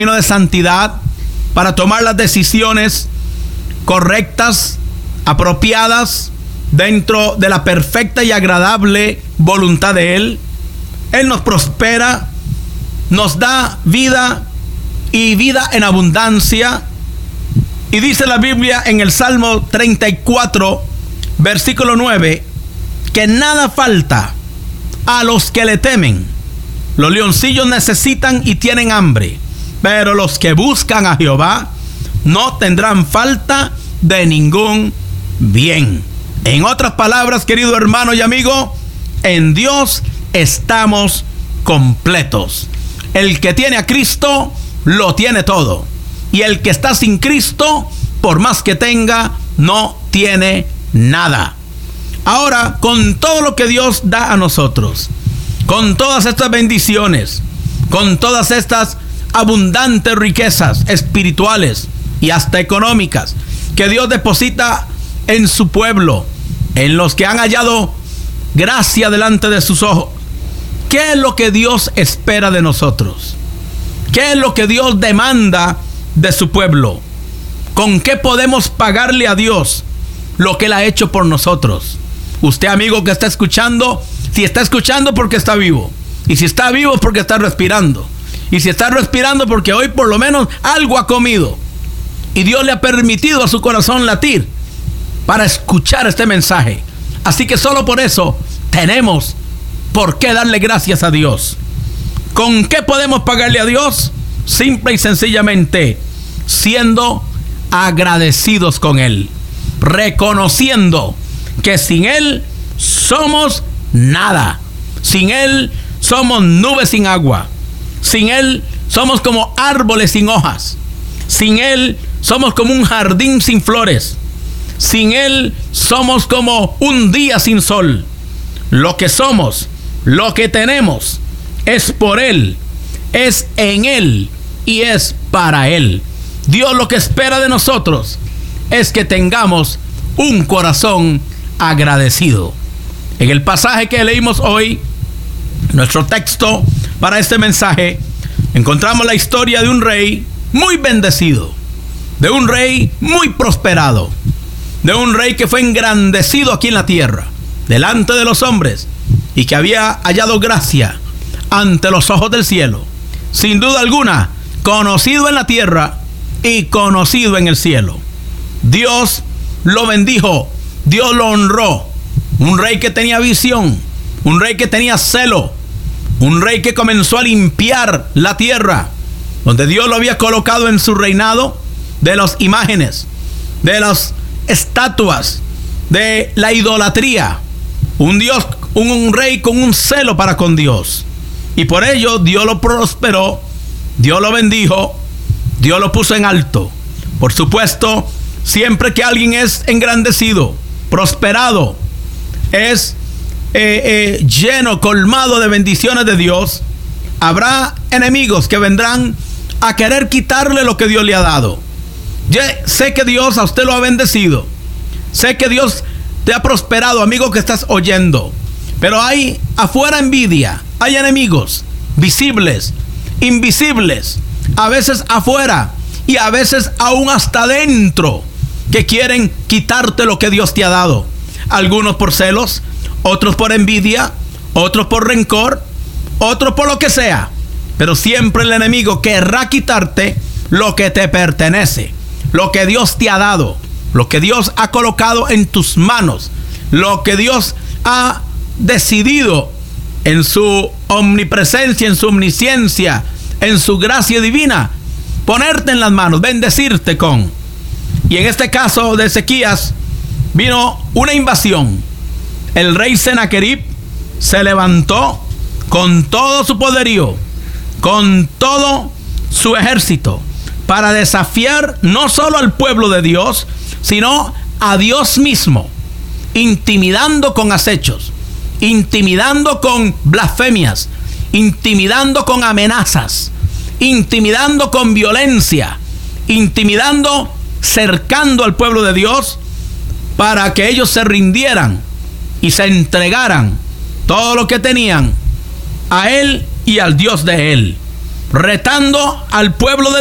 de santidad, para tomar las decisiones correctas, apropiadas, dentro de la perfecta y agradable voluntad de Él. Él nos prospera, nos da vida y vida en abundancia. Y dice la Biblia en el Salmo 34, versículo 9, que nada falta a los que le temen. Los leoncillos necesitan y tienen hambre, pero los que buscan a Jehová no tendrán falta de ningún bien. En otras palabras, querido hermano y amigo, en Dios estamos completos. El que tiene a Cristo lo tiene todo. Y el que está sin Cristo, por más que tenga, no tiene nada. Ahora, con todo lo que Dios da a nosotros, con todas estas bendiciones, con todas estas abundantes riquezas espirituales y hasta económicas que Dios deposita en su pueblo, en los que han hallado gracia delante de sus ojos, ¿qué es lo que Dios espera de nosotros? ¿Qué es lo que Dios demanda de su pueblo? ¿Con qué podemos pagarle a Dios lo que Él ha hecho por nosotros? Usted, amigo que está escuchando, si está escuchando porque está vivo, y si está vivo porque está respirando, y si está respirando porque hoy por lo menos algo ha comido, y Dios le ha permitido a su corazón latir para escuchar este mensaje. Así que solo por eso tenemos por qué darle gracias a Dios. ¿Con qué podemos pagarle a Dios? Simple y sencillamente siendo agradecidos con Él, reconociendo que sin Él somos nada. Sin Él somos nubes sin agua. Sin Él somos como árboles sin hojas. Sin Él somos como un jardín sin flores. Sin Él somos como un día sin sol. Lo que somos, lo que tenemos, es por Él, es en Él y es para Él. Dios lo que espera de nosotros es que tengamos un corazón agradecido. En el pasaje que leímos hoy, nuestro texto para este mensaje, encontramos la historia de un rey muy bendecido, de un rey muy prosperado, de un rey que fue engrandecido aquí en la tierra, delante de los hombres, y que había hallado gracia ante los ojos del cielo. Sin duda alguna, conocido en la tierra y conocido en el cielo. Dios lo bendijo, Dios lo honró. Un rey que tenía visión, un rey que tenía celo, un rey que comenzó a limpiar la tierra, donde Dios lo había colocado en su reinado, de las imágenes, de las estatuas, de la idolatría. Un rey con un celo para con Dios. Y por ello Dios lo prosperó, Dios lo bendijo, Dios lo puso en alto. Por supuesto, siempre que alguien es engrandecido, prosperado, es lleno, colmado de bendiciones de Dios, habrá enemigos que vendrán a querer quitarle lo que Dios le ha dado. Yo sé que Dios a usted lo ha bendecido, sé que Dios te ha prosperado, amigo que estás oyendo, pero hay afuera envidia, hay enemigos visibles, invisibles, a veces afuera y a veces aún hasta adentro, que quieren quitarte lo que Dios te ha dado. Algunos por celos, otros por envidia, otros por rencor, otros por lo que sea. Pero siempre el enemigo querrá quitarte lo que te pertenece, lo que Dios te ha dado, lo que Dios ha colocado en tus manos, lo que Dios ha decidido en su omnipresencia, en su omnisciencia, en su gracia divina, ponerte en las manos, bendecirte con. Y en este caso de Ezequías vino una invasión. El rey Sennacherib se levantó con todo su poderío, con todo su ejército, para desafiar no solo al pueblo de Dios, sino a Dios mismo, intimidando con acechos, intimidando con blasfemias, intimidando con amenazas, intimidando con violencia, intimidando, cercando al pueblo de Dios, para que ellos se rindieran y se entregaran todo lo que tenían a Él y al Dios de Él. retando al pueblo de